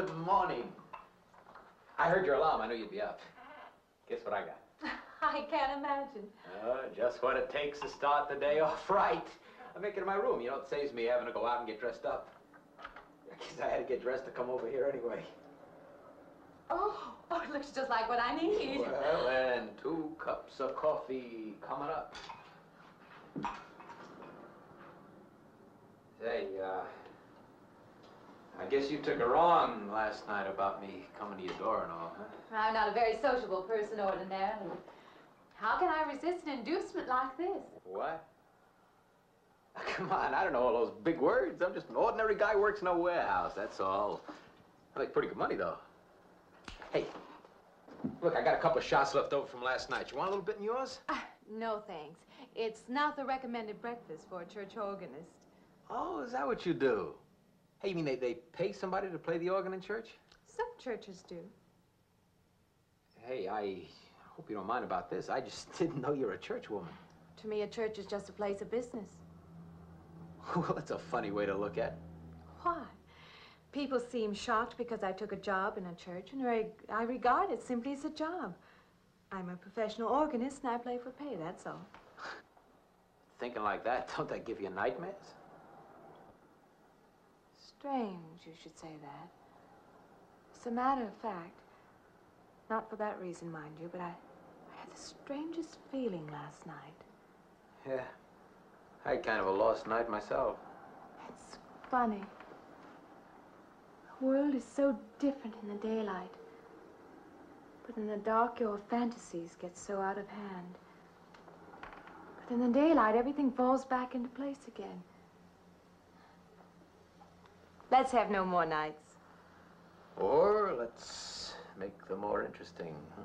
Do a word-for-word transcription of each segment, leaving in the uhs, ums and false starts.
Good morning. I heard your alarm. I knew you'd be up. Guess what I got? I can't imagine. Uh, just what it takes to start the day off right. I make it in my room. You know, it saves me having to go out and get dressed up. I guess I had to get dressed to come over here anyway. Oh, oh, it looks just like what I need. Well, and two cups of coffee coming up. Say, uh, I guess you took her on last night about me coming to your door and all, huh? I'm not a very sociable person ordinarily. How can I resist an inducement like this? What? Come on, I don't know all those big words. I'm just an ordinary guy who works in a warehouse, that's all. I make pretty good money, though. Hey, look, I got a couple of shots left over from last night. You want a little bit in yours? Uh, no, thanks. It's not the recommended breakfast for a church organist. Oh, is that what you do? Hey, you mean they, they pay somebody to play the organ in church? Some churches do. Hey, I hope you don't mind about this. I just didn't know you're a church woman. To me, a church is just a place of business. Well, that's a funny way to look at it. Why? People seem shocked because I took a job in a church, and I, I regard it simply as a job. I'm a professional organist, and I play for pay, that's all. Thinking like that, don't that give you nightmares? Strange you should say that. As a matter of fact, not for that reason, mind you, but I, I had the strangest feeling last night. Yeah, I had kind of a lost night myself. It's funny. The world is so different in the daylight. But in the dark, your fantasies get so out of hand. But in the daylight, everything falls back into place again. Let's have no more nights. Or let's make them more interesting, huh?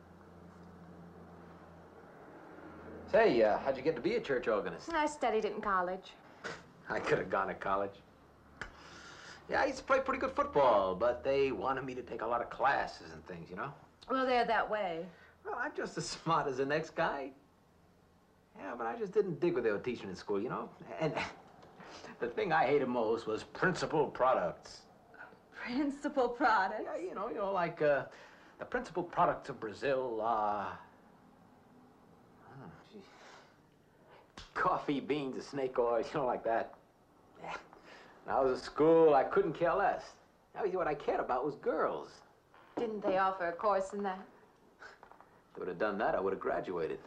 Say, uh, how'd you get to be a church organist? I studied it in college. I could have gone to college. Yeah, I used to play pretty good football, but they wanted me to take a lot of classes and things, you know? Well, they're that way. Well, I'm just as smart as the next guy. Yeah, but I just didn't dig what they were teaching in school, you know? And the thing I hated most was principal products. Principal products? Yeah, you know, you know, like uh, the principal products of Brazil are... Uh, coffee, beans, snake oil, you know, like that. Yeah. When I was at school, I couldn't care less. Now, what I cared about was girls. Didn't they offer a course in that? If they would have done that, I would have graduated.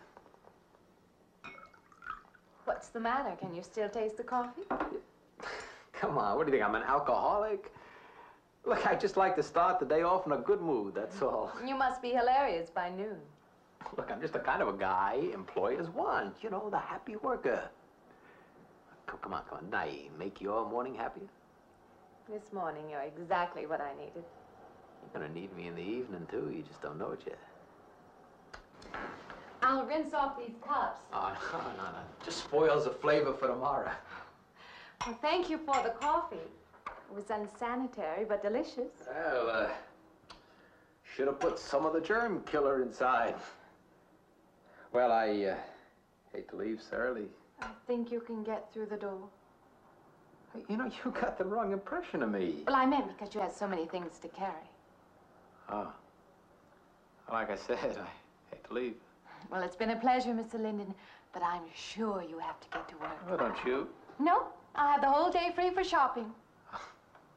What's the matter? Can you still taste the coffee? Come on, what do you think, I'm an alcoholic? Look, I just like to start the day off in a good mood, that's all. You must be hilarious by noon. Look, I'm just the kind of a guy employers want, you know, the happy worker. Come, come on, come on, now, make your morning happier? This morning, you're exactly what I needed. You're gonna need me in the evening, too. You just don't know it yet. I'll rinse off these cups. Oh, no, no, no. Just spoils the flavor for tomorrow. Well, thank you for the coffee. It was unsanitary, but delicious. Well, uh, should have put some of the germ killer inside. Well, I uh, hate to leave so early. I think you can get through the door. Hey, you know, you got the wrong impression of me. Well, I meant because you had so many things to carry. Oh. Like I said, I hate to leave. Well, it's been a pleasure, Mister Linden, but I'm sure you have to get to work. Oh, don't you? No, I have the whole day free for shopping.